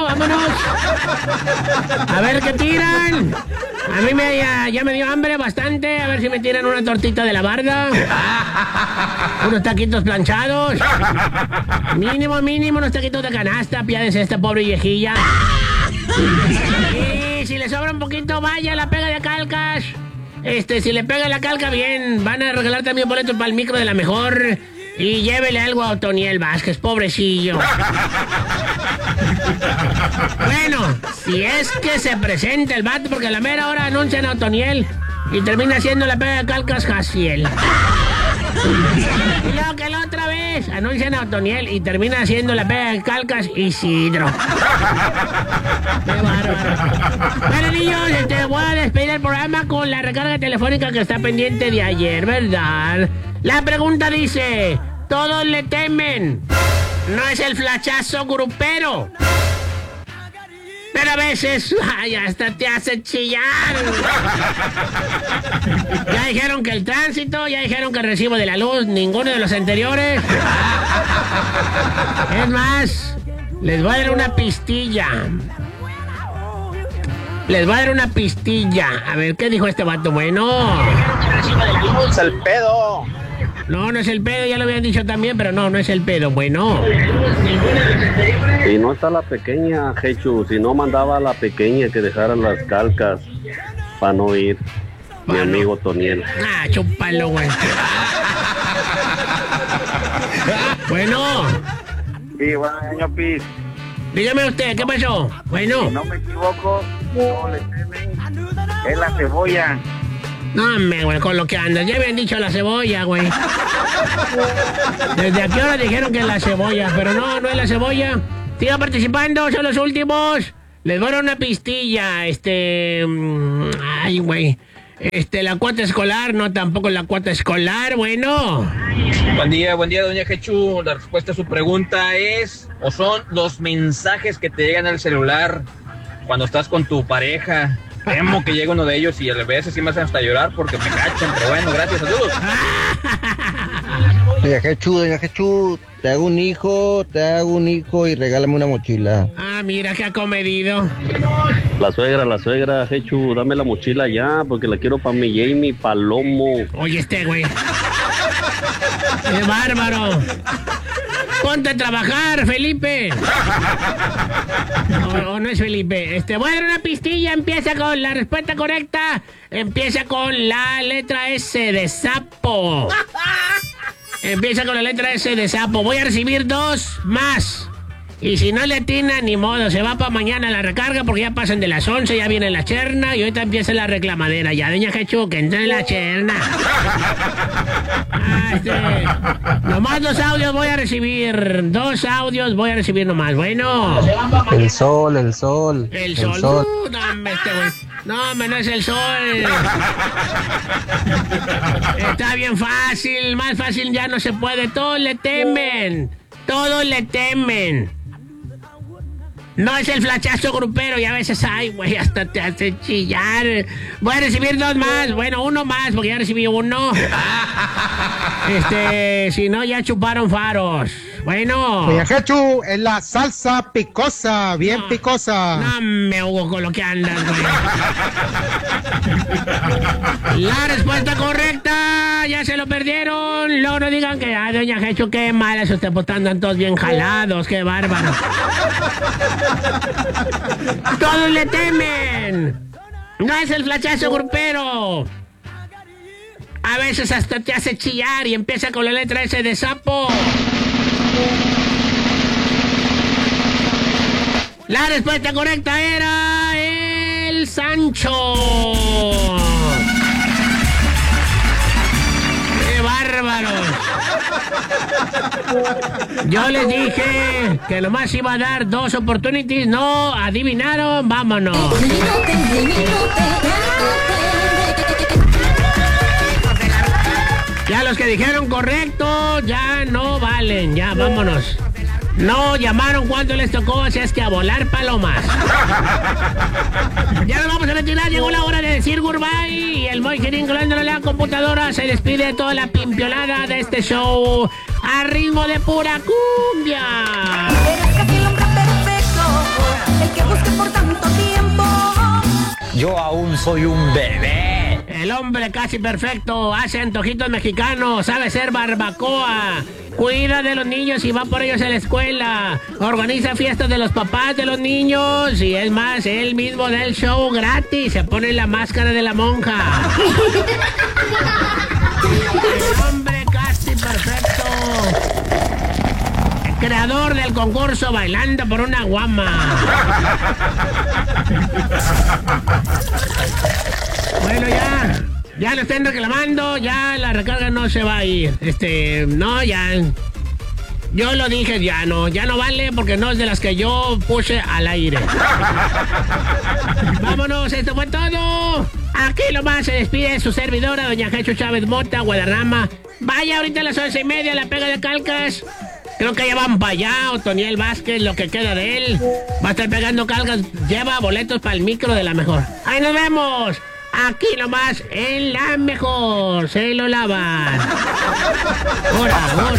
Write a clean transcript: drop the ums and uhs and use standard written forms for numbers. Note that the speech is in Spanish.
vámonos. A ver qué tiran. A mí ya me dio hambre bastante. A ver si me tiran una tortita de la barda. Unos taquitos planchados. Mínimo, unos taquitos de canasta. Piádese esta pobre viejilla. Y si le sobra un poquito, vaya, la pega de Calcas. Si le pega la calca, bien. Van a regalar también boletos para el micro de la mejor. Y llévele algo a Otoniel Vázquez, pobrecillo. Bueno, si es que se presenta el vato, porque a la mera hora anuncian a Otoniel y termina haciendo la pega de Calcas Jaciel. Y luego que la otra vez anuncian a Otoniel y termina haciendo la pega de Calcas Isidro. ¡Qué bárbaro! Bueno, niños, voy a despedir el programa con la recarga telefónica que está pendiente de ayer, ¿verdad? La pregunta dice: todos le temen. No es el flachazo grupero, pero a veces, ay, hasta te hace chillar. Ya dijeron que el tránsito, ya dijeron que el recibo de la luz, ninguno de los anteriores. Es más, les voy a dar una pistilla. A ver, ¿qué dijo este vato? Bueno. Es el pedo. No es el pedo, ya lo habían dicho también, pero no es el pedo, bueno. Si no está la pequeña, Jechu, si no mandaba a la pequeña que dejara las calcas para no ir, mi amigo Toniel. Chúpalo, güey. Bueno. Sí, bueno, señor Piz. Dígame usted, ¿qué pasó? Bueno. Si no me equivoco, no le temen. Es la cebolla. No, güey, con lo que andas. Ya habían dicho la cebolla, güey. ¿Desde a qué hora dijeron que es la cebolla? Pero no es la cebolla. Siga participando, son los últimos. Les voy a dar una pistilla. Ay, güey. La cuota escolar, no, tampoco la cuota escolar, bueno. Buen día, doña Jechu. La respuesta a su pregunta es, o son los mensajes que te llegan al celular cuando estás con tu pareja. Temo que llegue uno de ellos y a veces sí me hacen hasta llorar porque me cachan, pero bueno, gracias, saludos. Doña Jechu, te hago un hijo y regálame una mochila. Mira que acomedido. La suegra, Jechu, dame la mochila ya, porque la quiero para mi Jamie Palomo. Oye, güey. ¡Qué bárbaro! ¡Ponte a trabajar, Felipe! No es Felipe. Voy a dar una pistilla. Empieza con la respuesta correcta. Empieza con la letra S de sapo. Voy a recibir 2 más. Y si no le atina, ni modo, se va para mañana la recarga porque ya pasan de las 11, ya viene la cherna y ahorita empieza la reclamadera. Ya, doña Jechu, que entre la cherna. Nomás 2 audios voy a recibir. 2 audios voy a recibir nomás. Bueno. El sol. No, no es el sol. Está bien fácil, más fácil ya no se puede. Todos le temen. No es el flachazo grupero y a veces, ay, güey, hasta te hace chillar. Voy a recibir 2 más. Bueno, 1 más, porque ya recibí 1. Si no, ya chuparon faros. Bueno. Oye, Jechu, es la salsa picosa, bien picosa. No me hugo con lo que andas, güey. La respuesta correcta, ya se lo perdieron. Luego no digan que, doña Jechu, qué mala es usted, pues andan todos bien jalados, qué bárbaro. Todos le temen. No es el flachazo grupero. A veces hasta te hace chillar y empieza con la letra S de sapo. La respuesta correcta era el Sancho. ¡Qué bárbaros! Yo les dije que nomás iba a dar 2 opportunities. No, adivinaron, vámonos. Ya los que dijeron correcto ya no valen, ya vámonos. No llamaron cuando les tocó, así es que a volar palomas. Ya nos vamos a retirar, llegó la hora de decir goodbye. Y el Moijerín colándole la computadora se despide de toda la pimpiolada de este show a ritmo de pura cumbia. Eres casi el hombre perfecto. el que busque por tanto tiempo. Yo aún soy un bebé. El hombre casi perfecto, hace antojitos mexicanos, sabe hacer barbacoa, cuida de los niños y va por ellos a la escuela, organiza fiestas de los papás de los niños y es más, él mismo da el show gratis, se pone la máscara de la monja. El hombre casi perfecto, el creador del concurso Bailando por una Guama. Bueno, ya lo estén reclamando, ya la recarga no se va a ir. No, ya. Yo lo dije, ya no vale porque no es de las que yo puse al aire. Vámonos, esto fue todo. Aquí nomás se despide su servidora, doña Jechu Chávez Mota, Guadarrama. Vaya ahorita a las 11:30 la pega de calcas. Creo que ya van para allá, Otoniel Vázquez, lo que queda de él. Va a estar pegando calcas, lleva boletos para el micro de la mejor. ¡Ahí nos vemos! Aquí nomás, en la mejor, se lo lavan. ¡Hora!